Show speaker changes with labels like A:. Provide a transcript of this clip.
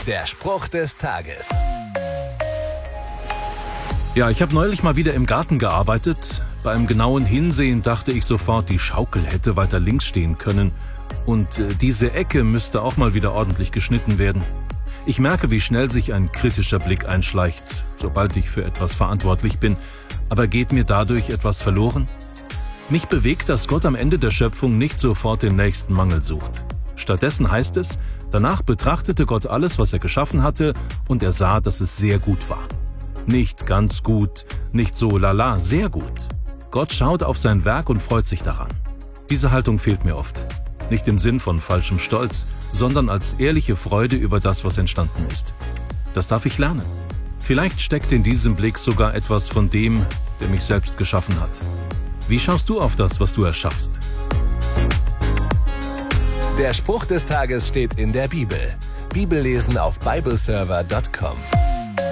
A: Der Spruch des Tages.
B: Ja, ich habe neulich mal wieder im Garten gearbeitet. Beim genauen Hinsehen dachte ich sofort, die Schaukel hätte weiter links stehen können. Und diese Ecke müsste auch mal wieder ordentlich geschnitten werden. Ich merke, wie schnell sich ein kritischer Blick einschleicht, sobald ich für etwas verantwortlich bin. Aber geht mir dadurch etwas verloren? Mich bewegt, dass Gott am Ende der Schöpfung nicht sofort den nächsten Mangel sucht. Stattdessen heißt es, danach betrachtete Gott alles, was er geschaffen hatte, und er sah, dass es sehr gut war. Nicht ganz gut, nicht so lala, sehr gut. Gott schaut auf sein Werk und freut sich daran. Diese Haltung fehlt mir oft. Nicht im Sinn von falschem Stolz, sondern als ehrliche Freude über das, was entstanden ist. Das darf ich lernen. Vielleicht steckt in diesem Blick sogar etwas von dem, der mich selbst geschaffen hat. Wie schaust du auf das, was du erschaffst?
A: Der Spruch des Tages steht in der Bibel. Bibellesen auf bibleserver.com.